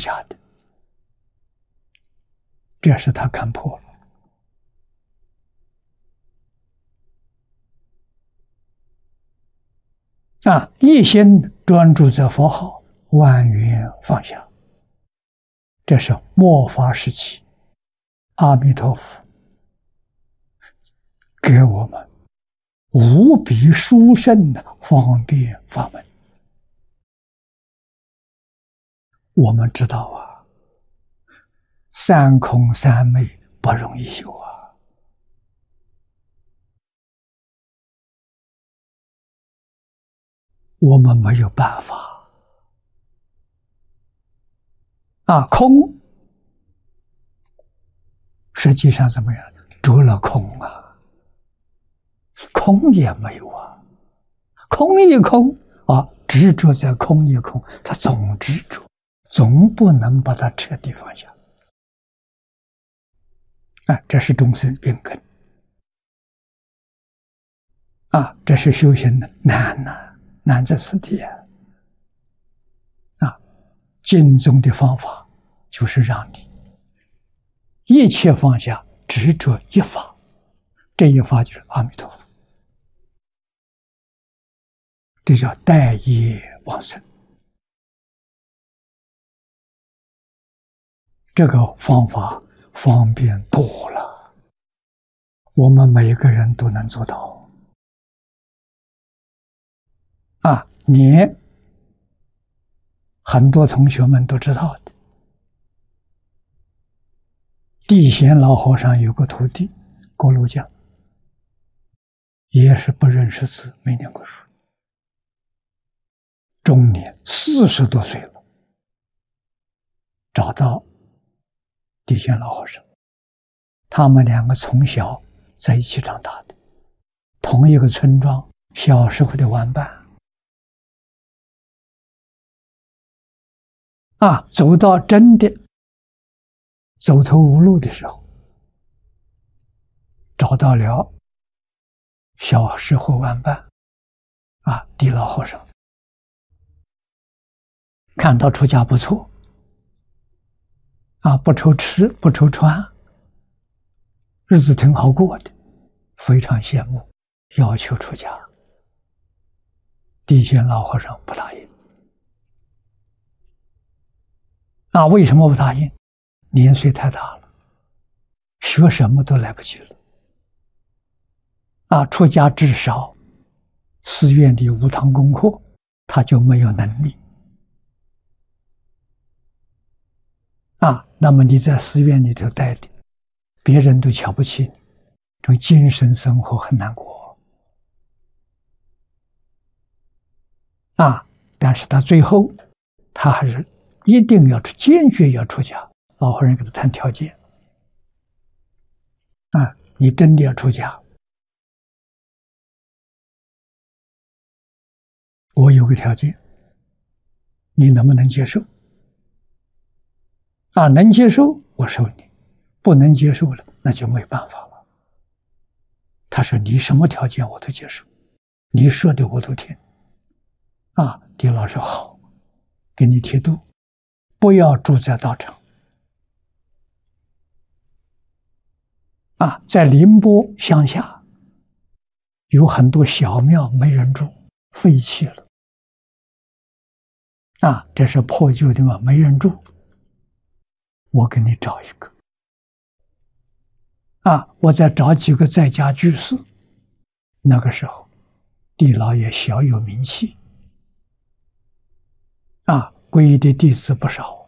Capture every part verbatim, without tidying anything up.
假的，这是他看破了。啊，一心专注在佛号，万缘放下，这是末法时期阿弥陀佛给我们无比殊胜的方便法门。我们知道啊，三空三昧不容易修啊。我们没有办法啊，空实际上怎么样？着了空啊，空也没有啊，空一空啊，执着在空一空，他总执着，总不能把它彻底放下。啊，这是众生病根啊，这是修行的难呐、啊。难在此地啊！啊，经中的方法就是让你一切放下，执着一法，这一法就是阿弥陀佛，这叫待业往生。这个方法方便多了，我们每一个人都能做到。啊，你很多同学们都知道的，地贤老和尚有个徒弟郭路江，也是不认识字，没念过书，中年四十多岁了，找到地贤老和尚，他们两个从小在一起长大的，同一个村庄，小时候的玩伴。啊，走到真的走投无路的时候，找到了小时候玩伴啊，地老和尚，看到出家不错啊，不愁吃不愁穿，日子挺好过的，非常羡慕，要求出家。地贤老和尚不答应。啊，为什么不答应？年岁太大了，学什么都来不及了。啊，出家至少寺院的五堂功课，他就没有能力。啊，那么你在寺院里头待的，别人都瞧不起你，这种精神生活很难过。啊，但是他最后，他还是一定要出，坚决要出家。老和尚给他谈条件啊，你真的要出家，我有个条件，你能不能接受？啊，能接受我收你，不能接受了那就没办法了。他说你什么条件我都接受，你说的我都听。啊，地老说好，给你剃度，不要住在道场。啊，在宁波乡下有很多小庙没人住，废弃了。啊，这是破旧的嘛，没人住，我给你找一个。啊，我再找几个在家居士。那个时候，地老也小有名气。啊，皈依的弟子不少，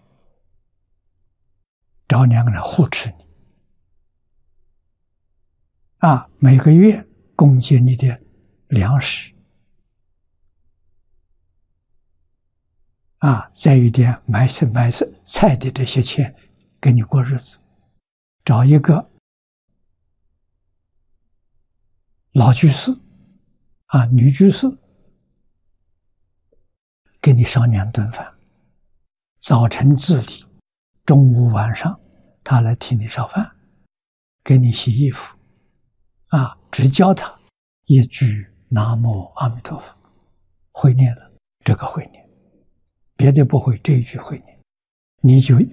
找两个人护持你。啊，每个月供给你的粮食。啊，再一点买菜买菜的这些钱，给你过日子。找一个老居士，啊，女居士，给你烧两顿饭，早晨自理，中午晚上他来替你烧饭，给你洗衣服，啊，只教他一句南无阿弥陀佛，会念了，这个会念。别的不会，这一句会念， 你就